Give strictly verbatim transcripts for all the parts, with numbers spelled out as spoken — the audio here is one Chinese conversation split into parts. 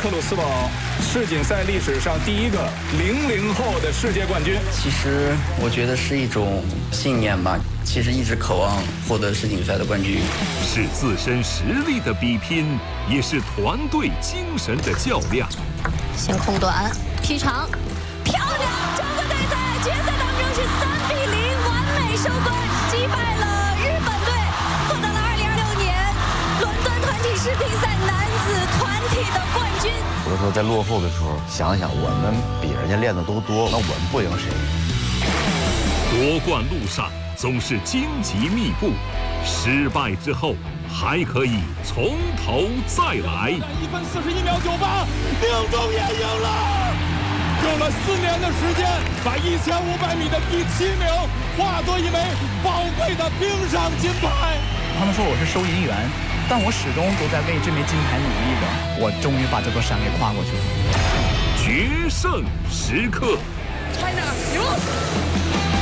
克鲁斯堡世锦赛历史上第一个零零后的世界冠军。 其实我觉得是一种信念吧，其实一直渴望获得世锦赛的冠军。 是自身实力的比拼，也是团队精神的较量。 先空短劈长，漂亮！中国队在决赛当中是三比零完美收官，击败了日本队，获得了二零二六年伦敦团体世乒赛男子团体的冠军。 有的时候在落后的时候，想想我们比人家练的都多，那我们不赢谁？ 夺冠路上总是荆棘密布，失败之后还可以从头再来。 一分四十一秒九八，宁中也赢了，用了四年的时间，把一千五百米的第七名化作一枚宝贵的冰上金牌。 他们说我是收银员，但我始终都在为这枚金牌努力着。我终于把这座山给跨过去了。 决胜时刻 ，China 赢。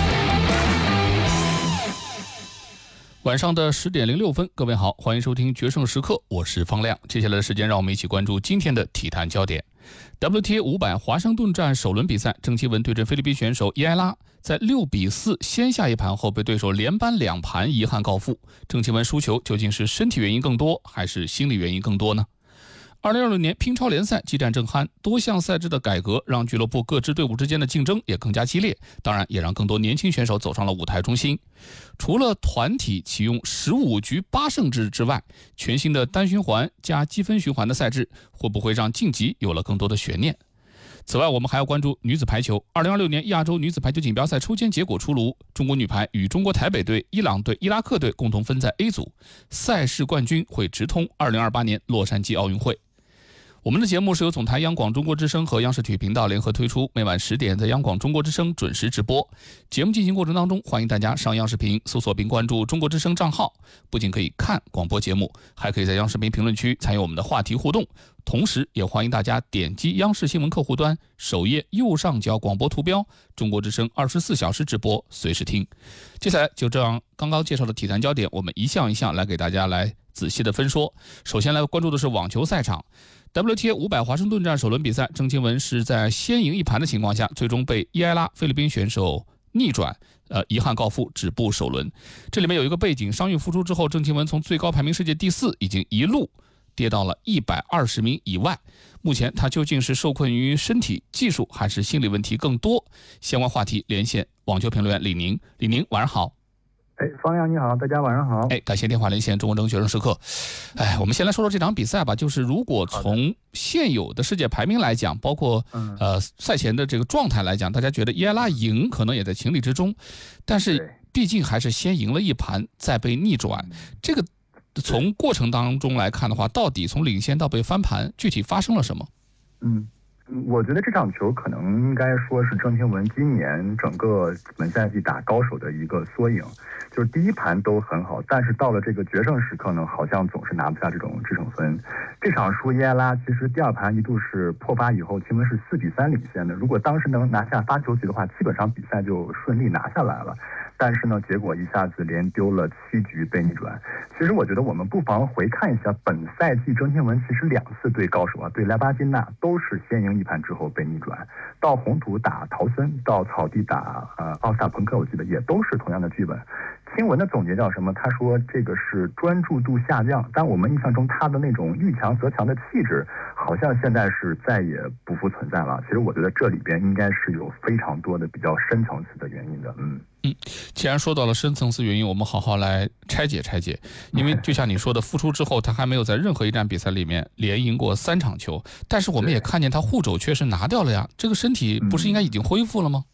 晚上的十点零六分，各位好，欢迎收听《决胜时刻》，我是方亮。接下来的时间，让我们一起关注今天的体坛焦点。W T A 五百华盛顿站首轮比赛，郑钦文对阵菲律宾选手伊埃拉，在六比四先下一盘后，被对手连扳两盘，遗憾告负。郑钦文输球，究竟是身体原因更多，还是心理原因更多呢？二零二六年乒超联赛激战正酣，多项赛制的改革让俱乐部各支队伍之间的竞争也更加激烈，当然也让更多年轻选手走上了舞台中心。除了团体启用十五局八胜制之外，全新的单循环加积分循环的赛制会不会让晋级有了更多的悬念？此外，我们还要关注女子排球。二零二六年亚洲女子排球锦标赛抽签结果出炉，中国女排与中国台北队、伊朗队、伊拉克队共同分在 A 组，赛事冠军会直通二零二八年洛杉矶奥运会。我们的节目是由总台央广中国之声和央视体育频道联合推出，每晚十点在央广中国之声准时直播。节目进行过程当中，欢迎大家上央视频搜索并关注中国之声账号，不仅可以看广播节目，还可以在央视频评论区参与我们的话题互动。同时也欢迎大家点击央视新闻客户端首页右上角广播图标，中国之声二十四小时直播，随时听。接下来就这样刚刚介绍的体坛焦点，我们一项一项来给大家来仔细的分说。首先来关注的是网球赛场。W T A 五百华盛顿站首轮比赛，郑钦文是在先赢一盘的情况下，最终被伊埃拉菲律宾选手逆转，呃，遗憾告负，止步首轮。这里面有一个背景，伤愈复出之后，郑钦文从最高排名世界第四，已经一路跌到了一百二十名以外。目前他究竟是受困于身体、技术，还是心理问题更多？相关话题连线网球评论员李宁。李宁，晚上好。 哎，方亮你好，大家晚上好。 哎，感谢电话连线中国争学生时刻。哎，我们先来说说这场比赛吧。就是如果从现有的世界排名来讲，包括呃赛前的这个状态来讲，大家觉得伊埃拉赢可能也在情理之中，但是毕竟还是先赢了一盘，再被逆转。这个从过程当中来看的话，到底从领先到被翻盘，具体发生了什么？ 嗯。我觉得这场球可能应该说是郑钦文今年整个本赛季打高手的一个缩影，就是第一盘都很好，但是到了这个决胜时刻呢，好像总是拿不下这种制胜分。这场输伊埃拉，其实第二盘一度是破发以后，钦文是四比三领先的，如果当时能拿下发球局的话，基本上比赛就顺利拿下来了。但是呢，结果一下子连丢了七局被逆转。其实我觉得我们不妨回看一下本赛季郑钦文其实两次对高手啊，对莱巴金娜都是先赢一盘之后被逆转，到红土打陶森，到草地打呃奥萨朋克，我记得也都是同样的剧本。钦文的总结叫什么？他说这个是专注度下降，但我们印象中他的那种遇强则强的气质，好像现在是再也不复存在了。其实我觉得这里边应该是有非常多的比较深层次的原因的。嗯嗯，既然说到了深层次原因，我们好好来拆解拆解。因为就像你说的，复出之后他还没有在任何一站比赛里面连赢过三场球，但是我们也看见他护肘确实拿掉了呀，这个身体不是应该已经恢复了吗？